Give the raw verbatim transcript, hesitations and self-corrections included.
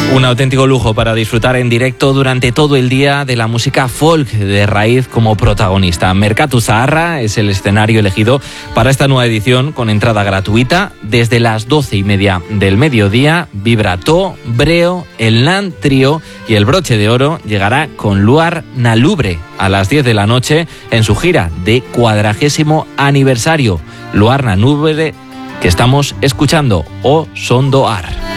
Un auténtico lujo para disfrutar en directo durante todo el día de la música folk de raíz como protagonista. Merkatu Zaharra es el escenario elegido para esta nueva edición con entrada gratuita. Desde las doce y media del mediodía, Vibrato, Breo, el Nan Trio y el Broche de Oro llegará con Luar Nalubre a las diez de la noche en su gira de cuadragésimo aniversario. Luar Nalubre, que estamos escuchando, O Sondoar.